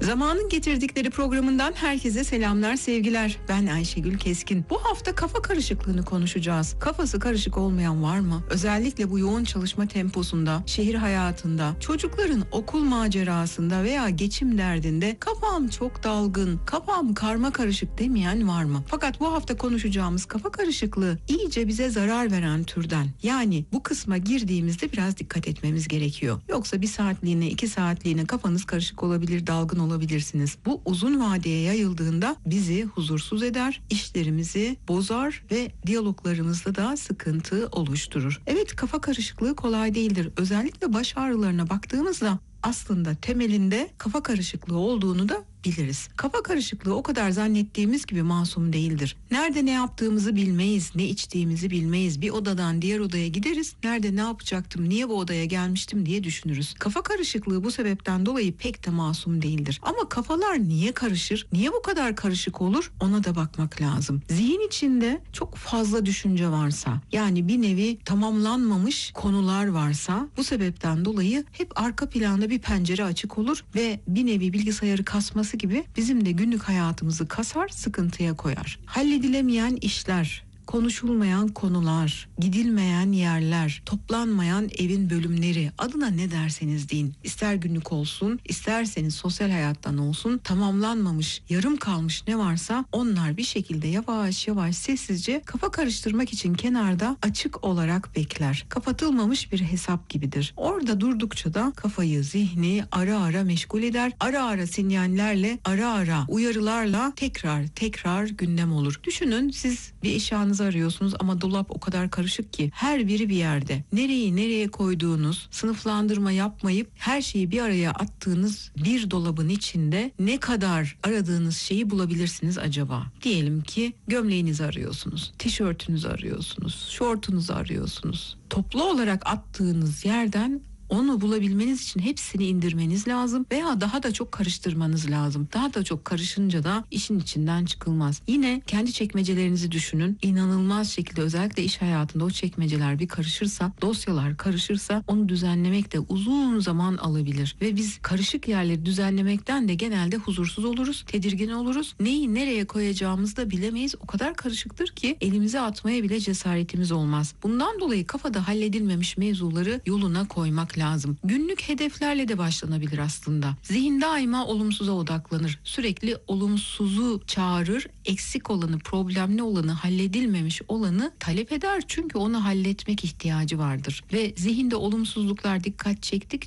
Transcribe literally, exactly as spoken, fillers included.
Zamanın Getirdikleri programından herkese selamlar, sevgiler. Ben Ayşegül Keskin. Bu hafta kafa karışıklığını konuşacağız. Kafası karışık olmayan var mı? Özellikle bu yoğun çalışma temposunda, şehir hayatında, çocukların okul macerasında veya geçim derdinde kafam çok dalgın, kafam karma karışık demeyen var mı? Fakat bu hafta konuşacağımız kafa karışıklığı iyice bize zarar veren türden. Yani bu kısma girdiğimizde biraz dikkat etmemiz gerekiyor. Yoksa bir saatliğine, iki saatliğine kafanız karışık olabilir, dalgın olabilirsiniz. Bu uzun vadeye yayıldığında bizi huzursuz eder, işlerimizi bozar ve diyaloglarımızda da sıkıntı oluşturur. Evet, kafa karışıklığı kolay değildir. Özellikle baş ağrılarına baktığımızda aslında temelinde kafa karışıklığı olduğunu da biliriz. Kafa karışıklığı o kadar zannettiğimiz gibi masum değildir. Nerede ne yaptığımızı bilmeyiz, ne içtiğimizi bilmeyiz. Bir odadan diğer odaya gideriz. Nerede ne yapacaktım, niye bu odaya gelmiştim diye düşünürüz. Kafa karışıklığı bu sebepten dolayı pek de masum değildir. Ama kafalar niye karışır, niye bu kadar karışık olur, ona da bakmak lazım. Zihin içinde çok fazla düşünce varsa, yani bir nevi tamamlanmamış konular varsa, bu sebepten dolayı hep arka planda bir pencere açık olur ve bir nevi bilgisayarı kasması gibi bizim de günlük hayatımızı kasar, sıkıntıya koyar. Halledilemeyen işler, konuşulmayan konular, gidilmeyen yerler, toplanmayan evin bölümleri, adına ne derseniz deyin. İster günlük olsun, isterseniz sosyal hayattan olsun, tamamlanmamış, yarım kalmış ne varsa onlar bir şekilde yavaş yavaş sessizce kafa karıştırmak için kenarda açık olarak bekler. Kapatılmamış bir hesap gibidir. Orada durdukça da kafayı, zihni ara ara meşgul eder. Ara ara sinyallerle, ara ara uyarılarla tekrar tekrar gündem olur. Düşünün, siz bir eşyanızı arıyorsunuz ama dolap o kadar karışık ki her biri bir yerde. Nereyi nereye koyduğunuz, sınıflandırma yapmayıp her şeyi bir araya attığınız bir dolabın içinde ne kadar aradığınız şeyi bulabilirsiniz acaba? Diyelim ki gömleğinizi arıyorsunuz, tişörtünüzü arıyorsunuz, şortunuzu arıyorsunuz. Toplu olarak attığınız yerden onu bulabilmeniz için hepsini indirmeniz lazım veya daha da çok karıştırmanız lazım. Daha da çok karışınca da işin içinden çıkılmaz. Yine kendi çekmecelerinizi düşünün. İnanılmaz şekilde özellikle iş hayatında o çekmeceler bir karışırsa, dosyalar karışırsa onu düzenlemek de uzun zaman alabilir. Ve biz karışık yerleri düzenlemekten de genelde huzursuz oluruz, tedirgin oluruz. Neyi nereye koyacağımızı da bilemeyiz. O kadar karışıktır ki elimize atmaya bile cesaretimiz olmaz. Bundan dolayı kafada halledilmemiş mevzuları yoluna koymak lazım. lazım. Günlük hedeflerle de başlanabilir aslında. Zihin daima olumsuza odaklanır. Sürekli olumsuzu çağırır. Eksik olanı, problemli olanı, halledilmemiş olanı talep eder. Çünkü onu halletmek ihtiyacı vardır. Ve zihinde olumsuzluklar dikkat çektik